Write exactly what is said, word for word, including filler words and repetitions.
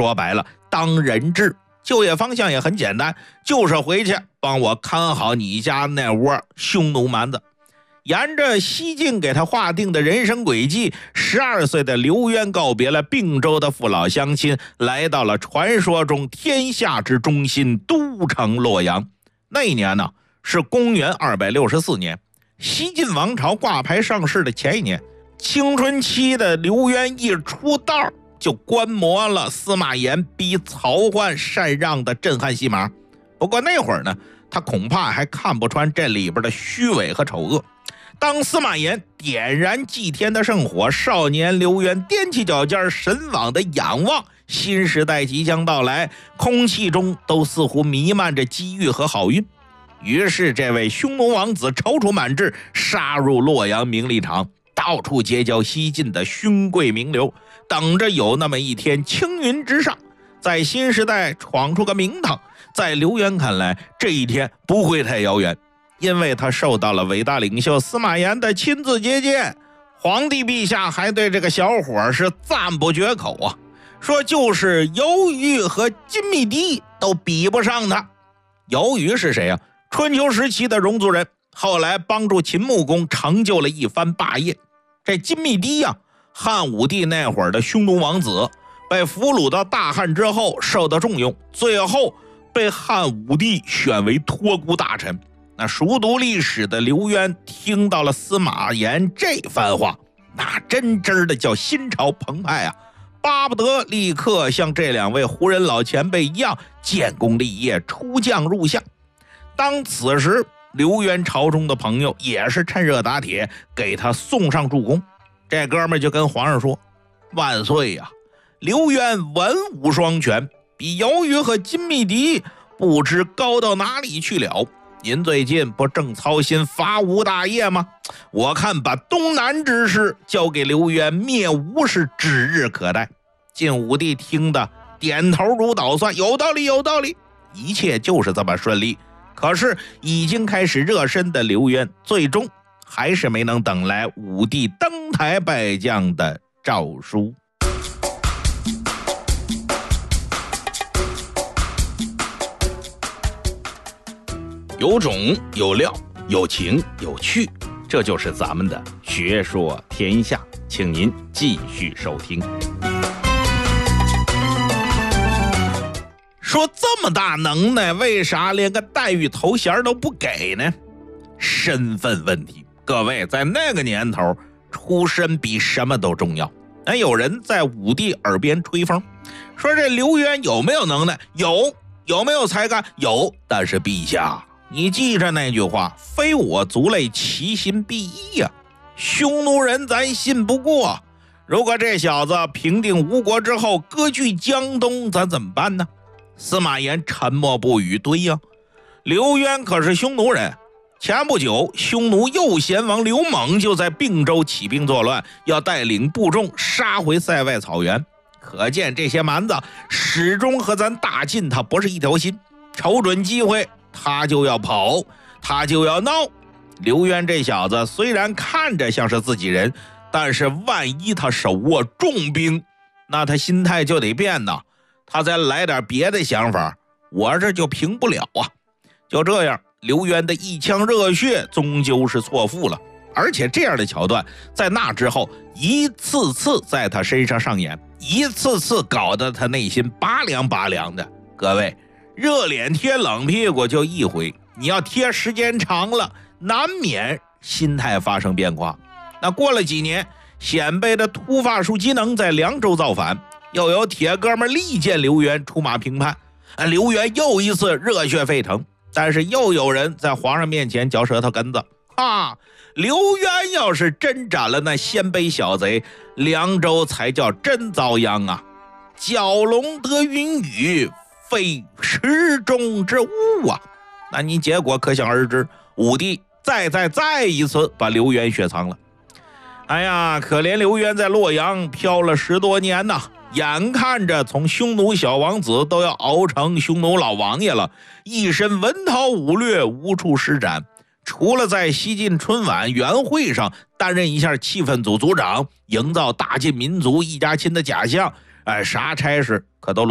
说白了当人质，就业方向也很简单，就是回去帮我看好你家那窝匈奴蛮子。沿着西晋给他划定的人生轨迹，十二岁的刘渊告别了并州的父老乡亲，来到了传说中天下之中心都城洛阳。那一年呢，是公元二百六十四年，西晋王朝挂牌上市的前一年。青春期的刘渊一出道就观摩了司马炎逼曹奂禅让的震撼戏码。不过那会儿呢，他恐怕还看不穿这里边的虚伪和丑恶。当司马炎点燃祭天的圣火，少年刘渊踮起脚尖神往的仰望，新时代即将到来，空气中都似乎弥漫着机遇和好运。于是这位匈奴王子踌躇满志，杀入洛阳名利场，到处结交西晋的勋贵名流，等着有那么一天青云直上，在新时代闯出个名堂。在刘渊看来，这一天不会太遥远，因为他受到了伟大领袖司马炎的亲自接见。皇帝陛下还对这个小伙是赞不绝口啊，说就是由于和金密迪都比不上他。由于是谁啊？春秋时期的戎族人，后来帮助秦穆公成就了一番霸业。这金密迪呀、啊，汉武帝那会儿的匈奴王子，被俘虏到大汉之后受到重用，最后被汉武帝选为托孤大臣。那熟读历史的刘渊听到了司马炎这番话，那真真的叫心潮澎湃啊，巴不得立刻像这两位胡人老前辈一样建功立业，出将入相。当此时刘渊朝中的朋友也是趁热打铁，给他送上助攻。这哥们就跟皇上说：万岁呀、啊！刘渊文武双全，比由于和金密迪不知高到哪里去了。您最近不正操心伐吴大业吗？我看把东南之事交给刘渊，灭吴是指日可待。晋武帝听得点头如捣蒜，有道理有道理，一切就是这么顺利。可是已经开始热身的刘渊，最终还是没能等来武帝登台拜将的诏书。有种有料，有情有趣，这就是咱们的学说天下，请您继续收听。说这么大能耐，为啥连个待遇头衔都不给呢？身份问题。各位，在那个年头，出身比什么都重要。那有人在武帝耳边吹风，说这刘渊有没有能耐？有。有没有才干？有。但是陛下，你记着那句话，非我族类，其心必异呀、啊。匈奴人咱信不过，如果这小子平定吴国之后割据江东，咱怎么办呢？司马炎沉默不语。对呀，刘渊可是匈奴人。前不久，匈奴右贤王刘猛就在并州起兵作乱，要带领部众杀回塞外草原。可见这些蛮子始终和咱大晋他不是一条心，瞅准机会他就要跑，他就要闹。刘渊这小子虽然看着像是自己人，但是万一他手握重兵，那他心态就得变呐。他再来点别的想法，我这就平不了啊。就这样，刘渊的一腔热血终究是错付了。而且这样的桥段在那之后一次次在他身上上演，一次次搞得他内心拔凉拔凉的。各位，热脸贴冷屁股就一回，你要贴时间长了，难免心态发生变化。那过了几年，鲜卑的突发术机能在凉州造反，又有铁哥们力荐刘渊出马平叛，刘渊又一次热血沸腾。但是又有人在皇上面前嚼舌头根子啊！刘渊要是真斩了那鲜卑小贼，凉州才叫真遭殃啊！蛟龙得云雨，非池中之物啊！那你结果可想而知，武帝再再再一次把刘渊雪藏了。哎呀，可怜刘渊在洛阳飘了十多年呐，眼看着从匈奴小王子都要熬成匈奴老王爷了，一身文韬武略无处施展，除了在西晋春晚元会上担任一下气氛组组长，营造大晋民族一家亲的假象，哎，啥差事可都